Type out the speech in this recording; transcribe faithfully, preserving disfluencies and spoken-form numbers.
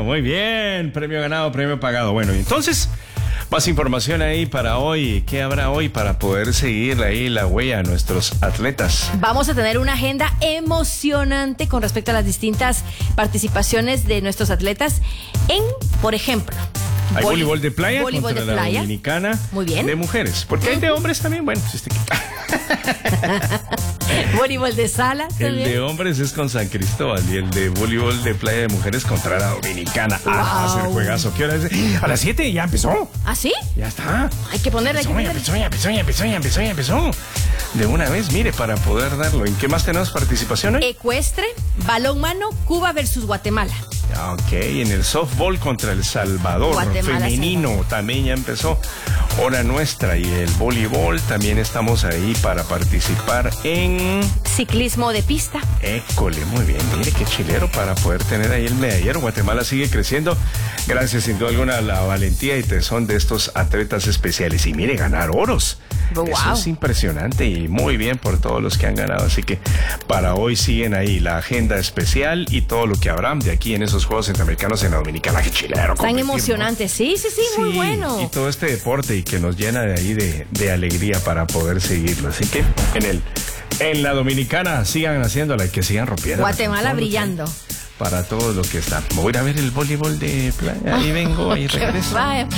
muy bien. Premio ganado, premio pagado. Bueno, entonces, más información ahí para hoy. ¿Qué habrá hoy para poder seguir ahí la huella a nuestros atletas? Vamos a tener una agenda emocionante con respecto a las distintas participaciones de nuestros atletas en, por ejemplo... Hay Voli voleibol de playa voleibol contra de playa. la Dominicana. Muy bien. De mujeres. Porque uh-huh. hay de hombres también. Bueno, si este... Voleibol de sala también. El de hombres es con San Cristóbal y el de voleibol de playa de mujeres contra la Dominicana. Wow. Ah, va a ser juegazo. ¿Qué hora es? A las siete ya empezó. ¿Ah, sí? Ya está. Hay que ponerle. Empezó, ya empezó, ya empezó, ya empezó, ya empezó, ya empezó. De una vez, mire, para poder darlo. ¿En qué más tenemos participación hoy? Ecuestre, balonmano, Cuba versus Guatemala. Ok, en el softball contra El Salvador, Guatemala, femenino, Salvador. También ya empezó hora nuestra. Y el voleibol también estamos ahí para participar en... ciclismo de pista. École, muy bien, mire qué chilero para poder tener ahí el medallero. Guatemala sigue creciendo gracias sin duda alguna a la valentía y tesón de estos atletas especiales. Y mire, ganar oros. Wow. Eso es impresionante y muy bien por todos los que han ganado. Así que para hoy siguen ahí la agenda especial y todo lo que habrá de aquí en esos Juegos Centroamericanos en la Dominicana. ¡Qué chilero! Tan emocionante, ¿no? sí, sí, sí, sí, muy bueno. Y todo este deporte y que nos llena de ahí de, de alegría para poder seguirlo. Así que en el en la Dominicana sigan haciéndola y que sigan rompiendo. Guatemala brillando. Para todo lo que está. Me voy a ir a ver el voleibol de playa. Ahí vengo, ahí regreso. Vaya.